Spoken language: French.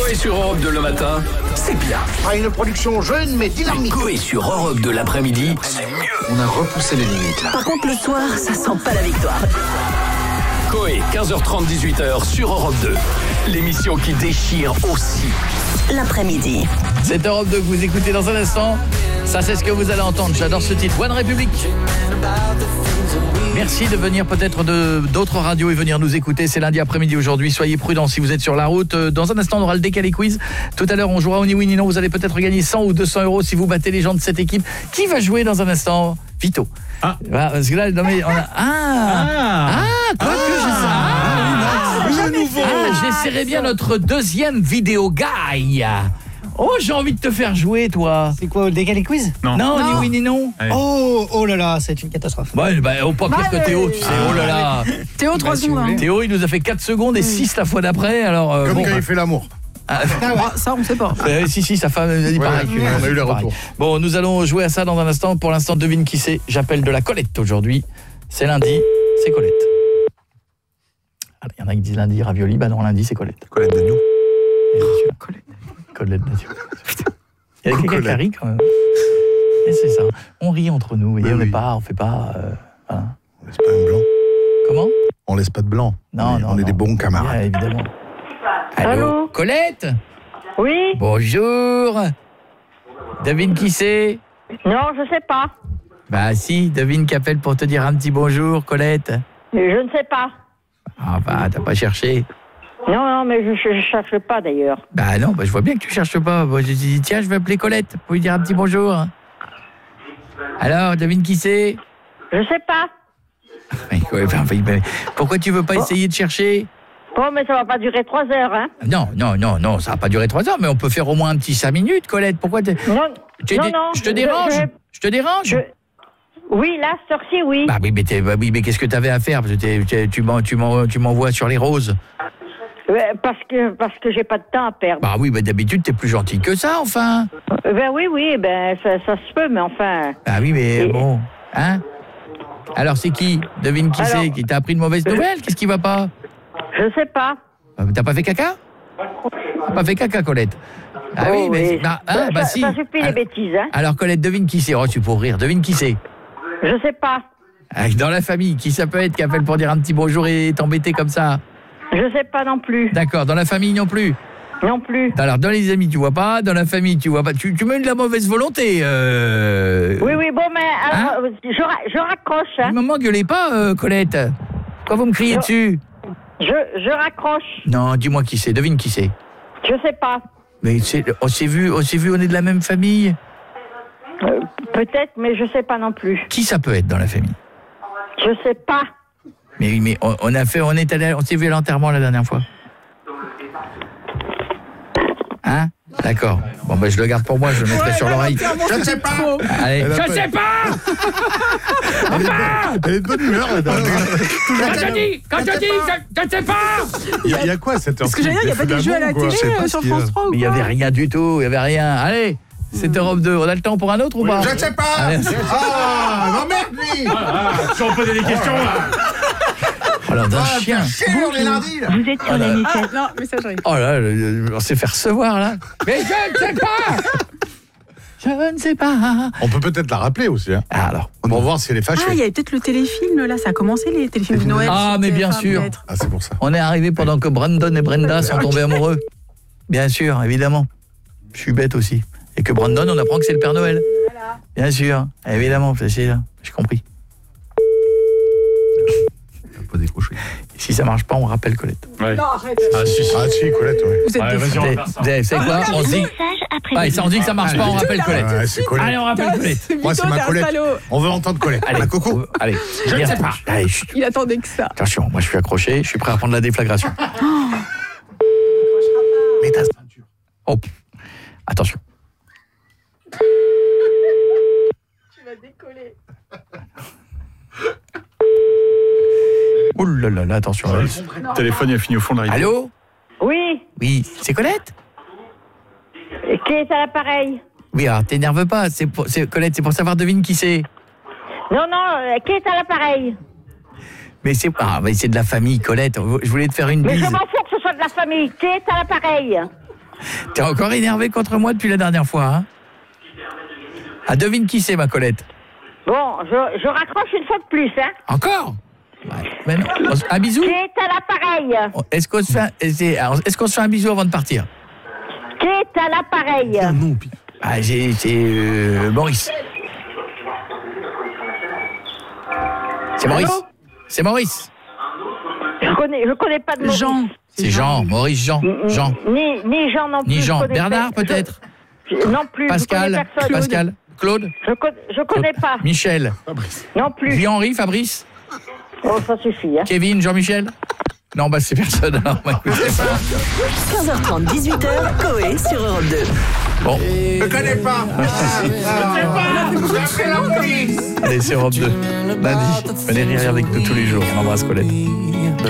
Coé sur Europe 2 le matin, c'est bien. Pas une production jeune mais dynamique. Coé sur Europe 2 l'après-midi, c'est mieux. On a repoussé les limites là. Par contre, le soir, ça sent pas la victoire. Coé, 15h30, 18h sur Europe 2. L'émission qui déchire aussi. L'après-midi. C'est Europe 2 que vous écoutez dans un instant. Ça, c'est ce que vous allez entendre. J'adore ce titre. One Republic. Merci de venir peut-être d'autres radios et venir nous écouter. C'est lundi après-midi aujourd'hui. Soyez prudents si vous êtes sur la route. Dans un instant, on aura le décalé quiz. Tout à l'heure, on jouera au ni oui ni non. Vous allez peut-être gagner 100 ou 200 € si vous battez les gens de cette équipe. Qui va jouer dans un instant? Vito. Ah. Parce que là, non mais on a... j'essaierai bien notre deuxième vidéo guy. Oh, j'ai envie de te faire jouer, toi. C'est quoi, le décalé quiz? Non, ni oui ni non. Oh là là, c'est une catastrophe. Pas pire que Théo, tu sais. Oh là là. Théo, 3 secondes. Hein. Théo, il nous a fait 4 secondes et 6 la fois d'après. Alors, comme quand il fait l'amour. Ça, on sait pas. Si, sa femme dit pareil. On a eu les retours. Bon, nous allons jouer à ça dans un instant. Pour l'instant, devine qui c'est. J'appelle de la Colette aujourd'hui. C'est lundi, c'est Colette. Il y en a qui disent lundi, ravioli. Bah non, lundi, c'est Colette. Colette de nous. Colette d'agneau. Il y a quelqu'un qui rit quand même. Et c'est ça. On rit entre nous. Et on fait pas... voilà. On laisse pas un blanc. Comment? On laisse pas de blanc. Non. On est des bons camarades. Yeah, évidemment. Allô? Colette? Oui? Bonjour. Devine qui c'est? Non, je sais pas. Bah si, devine qui appelle pour te dire un petit bonjour, Colette. Je ne sais pas. Ah bah, t'as pas cherché. Non, mais je cherche pas d'ailleurs. Bah non, je vois bien que tu cherches pas. Moi, je dis tiens, je vais appeler Colette pour lui dire un petit bonjour. Alors, devine qui c'est? Je sais pas. Pourquoi tu veux pas essayer de chercher? Bon, mais ça va pas durer 3 heures, hein? Non, ça va pas durer 3 heures, mais on peut faire au moins un petit 5 minutes, Colette. Pourquoi Non, je te dérange? Je te dérange? Oui, là, cette heure-ci, oui. Bah oui, mais qu'est-ce que t'avais à faire? Parce que tu m'envoies sur les roses. Parce que j'ai pas de temps à perdre. Bah oui, d'habitude, t'es plus gentil que ça, enfin. Oui, ça se peut, mais enfin... Bah oui, mais bon, hein? Alors, c'est qui? Devine qui c'est? Qui t'a appris une mauvaise nouvelle? Qu'est-ce qui va pas? Je sais pas. T'as pas fait caca? T'as pas fait caca, Colette? Ah oui, mais... si. Ça suffit les bêtises, hein? Alors, Colette, devine qui c'est? Oh, tu pour rire. Devine qui c'est? Je sais pas. Dans la famille, qui ça peut être qui appelle pour dire un petit bonjour et t'embêter comme ça? Je sais pas non plus. D'accord, dans la famille non plus? Non plus. Alors, dans les amis, tu vois pas? Dans la famille, tu vois pas? Tu mets de la mauvaise volonté. Oui, bon, mais alors, je raccroche. Hein. Maman, gueulez pas, Colette. Pourquoi vous me criez dessus? Je raccroche. Non, dis-moi qui c'est, devine qui c'est. Je sais pas. Mais on s'est vu, on est de la même famille? Peut-être, mais je sais pas non plus. Qui ça peut être dans la famille? Je sais pas. Mais on s'est vu à l'enterrement la dernière fois. Hein? D'accord. Bon, je le garde pour moi, je le mettrai sur l'oreille. Je ne sais pas. Allez. Je sais pas. Elle est de bonne humeur. Quand je dis, je ne sais pas. Il y a quoi cette heure? Parce que j'allais dire, il n'y a pas des jeux à la télé sur France 3 ou quoi? Mais il n'y avait rien du tout, il n'y avait rien. Allez, c'est Europe 2. On a le temps pour un autre ou pas? Je ne sais pas. Non merde lui. Si on posait des questions là. Alors d'un chien. On est lundi là. Vous êtes sur la mission. Non, messagerie. Oh là, on s'est fait recevoir là. Mais je ne sais pas. Je ne sais pas. On peut peut-être la rappeler aussi. Hein. Alors, on va voir si elle est fâchée. Ah, il y avait peut-être le téléfilm là, ça a commencé les téléfilms de Noël. Ah, mais bien sûr. Ah, c'est pour ça. On est arrivé pendant que Brandon et Brenda sont tombés amoureux. Bien sûr, évidemment. Je suis bête aussi. Et que Brandon, on apprend que c'est le Père Noël. Voilà. Bien sûr, évidemment, j'ai compris. Pas décroché. Si ça marche pas, on rappelle Colette. Ouais. Non, arrête. Ah si, Colette, ouais. Vous êtes des vas-y, fous. C'est quoi? On se dit... ça on dit que ça marche pas, on rappelle Colette. Ouais, c'est Colette. Allez, on rappelle Colette. Moi, c'est ma Colette. On veut entendre Colette. Allez, Coco. Allez, je ne sais pas. Allez, Il attendait que ça. attention, moi je suis accroché, je suis prêt à prendre la déflagration. Mets ta ceinture. Oh, attention. Tu vas décoller. Ouh là là, attention. Le téléphone il a fini au fond de la rivière. Allô? Oui. Oui, c'est Colette? Qui est à l'appareil? Oui, alors t'énerve pas, c'est Colette, c'est pour savoir devine qui c'est. Non, qui est à l'appareil? Mais c'est de la famille, Colette. Je voulais te faire une Mais bise. je m'en fous que ce soit de la famille. Qui est à l'appareil? T'es encore énervé contre moi depuis la dernière fois, hein? Ah, devine qui c'est, ma Colette? Bon, je raccroche une fois de plus, hein. Encore? Ouais. Mais non. Un bisou? Qui est à l'appareil? Est-ce qu'on se fait un bisou avant de partir? Qui est à l'appareil? Ah, c'est Maurice. C'est Maurice. Allô? C'est Maurice. Je connais pas de Maurice. Jean. C'est Jean, Maurice Jean. Jean. Ni Jean non plus. Ni Jean. je connais Bernard pas. peut-être? Non plus. Pascal. Je connais personne. Pascal. Claude. Je connais pas. Michel. Non plus. Guy-Henri, Fabrice. Oh, ça suffit. Hein. Kevin, Jean-Michel. Non, bah c'est personne. Alors, bah, écoutez. 15h30, 18h, Coé sur Europe 2. Bon. Je connais pas. Allez, c'est Europe 2. Lundi. Venez rire avec nous tous les jours. On embrasse Colette.